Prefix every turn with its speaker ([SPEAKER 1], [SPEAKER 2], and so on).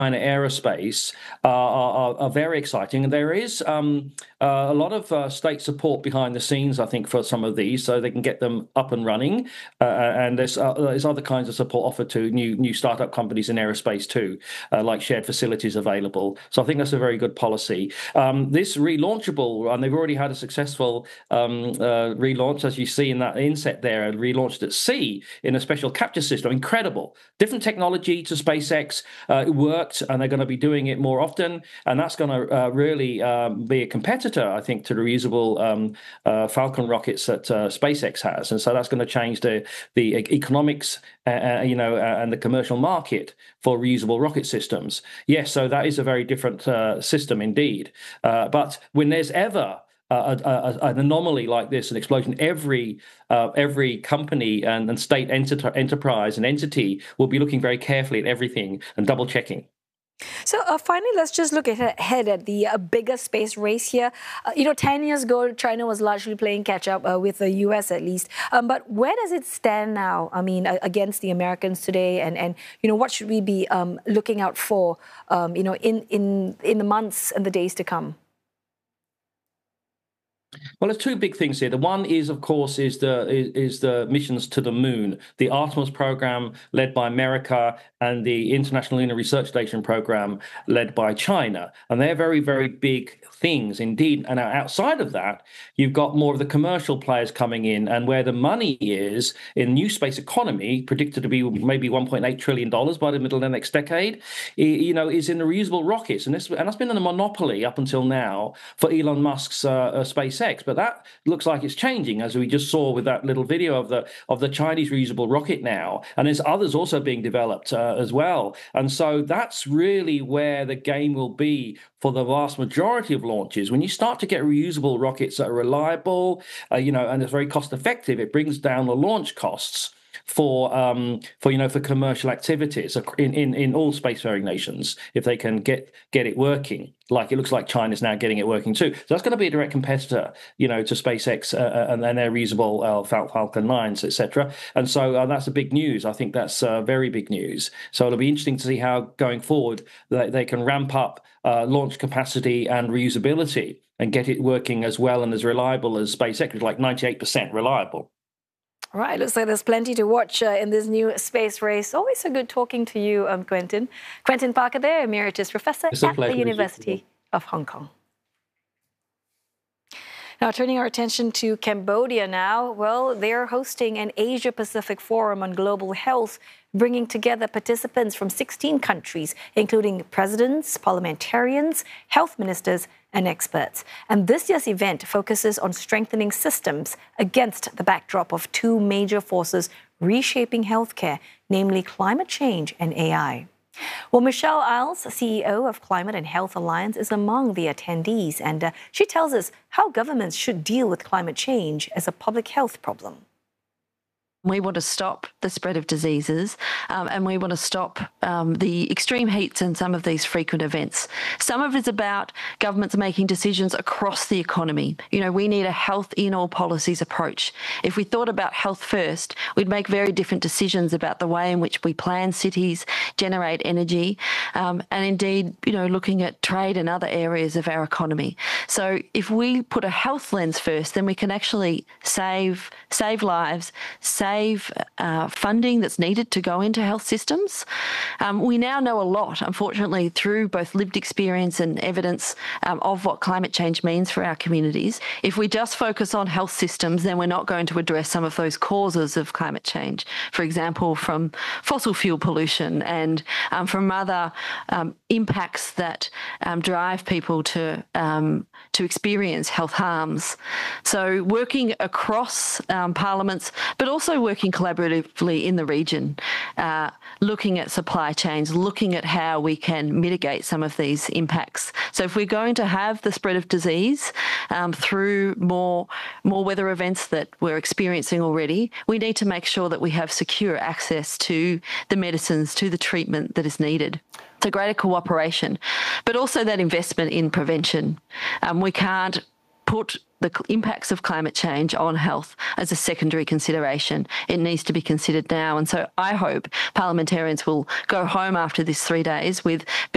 [SPEAKER 1] Aerospace are very exciting, and there is a lot of state support behind the scenes, I think, for some of these, so they can get them up and running. And there's other kinds of support offered to new startup companies in aerospace too, like shared facilities available. So I think that's a very good policy. This relaunchable, and they've already had a successful relaunch, as you see in that inset there, relaunched at sea in a special capture system. Incredible, different technology to SpaceX. It worked, and they're going to be doing it more often, and that's going to really be a competitor, I think, to the reusable Falcon rockets that SpaceX has, and so that's going to change the economics, and the commercial market for reusable rocket systems. Yes, so that is a very different system indeed. But when there's ever an anomaly like this, an explosion, every company and state enterprise and entity will be looking very carefully at everything and double checking.
[SPEAKER 2] So finally, let's just look ahead at the bigger space race here. 10 years ago, China was largely playing catch up with the US at least. But where does it stand now? I mean, against the Americans today, and what should we be looking out for, in the months and the days to come?
[SPEAKER 1] Well, there's two big things here. The one is, of course, is the missions to the moon, the Artemis program led by America and the International Lunar Research Station program led by China, and they're very, very big things indeed. And outside of that, you've got more of the commercial players coming in, and where the money is in new space economy, predicted to be maybe $1.8 trillion by the middle of the next decade, is in the reusable rockets, and that's been a monopoly up until now for Elon Musk's SpaceX. But that looks like it's changing, as we just saw with that little video of the Chinese reusable rocket now, and there's others also being developed as well. And so that's really where the game will be for the vast majority of launches. When you start to get reusable rockets that are reliable, and it's very cost effective, it brings down the launch costs for commercial activities in all spacefaring nations, if they can get it working. Like it looks like China's now getting it working too. So that's going to be a direct competitor, to SpaceX and their reusable Falcon 9s, etc. And so that's a big news. I think that's very big news. So it'll be interesting to see how going forward they can ramp up launch capacity and reusability and get it working as well and as reliable as SpaceX, which is like 98% reliable.
[SPEAKER 2] All right, looks like there's plenty to watch in this new space race. Always so good talking to you, Quentin. Quentin Parker there, Emeritus Professor at the University of Hong Kong. Now, turning our attention to Cambodia now. Well, they're hosting an Asia-Pacific Forum on Global Health, bringing together participants from 16 countries, including presidents, parliamentarians, health ministers, and experts. And this year's event focuses on strengthening systems against the backdrop of two major forces reshaping healthcare, namely climate change and AI. Well, Michelle Isles, CEO of Climate and Health Alliance, is among the attendees, and she tells us how governments should deal with climate change as a public health problem.
[SPEAKER 3] We want to stop the spread of diseases, and we want to stop the extreme heats and some of these frequent events. Some of it's about governments making decisions across the economy. We need a health in all policies approach. If we thought about health first, we'd make very different decisions about the way in which we plan cities, generate energy, and indeed, looking at trade and other areas of our economy. So if we put a health lens first, then we can actually save lives, save funding that's needed to go into health systems. We now know a lot, unfortunately, through both lived experience and evidence of what climate change means for our communities. If we just focus on health systems, then we're not going to address some of those causes of climate change. For example, from fossil fuel pollution and from other impacts that drive people to experience health harms. So working across parliaments, but also working collaboratively in the region, looking at supply chains, looking at how we can mitigate some of these impacts. So if we're going to have the spread of disease through more weather events that we're experiencing already, we need to make sure that we have secure access to the medicines, to the treatment that is needed. So greater cooperation, but also that investment in prevention. We can't put the impacts of climate change on health as a secondary consideration. It needs to be considered now. And so I hope parliamentarians will go home after this 3 days with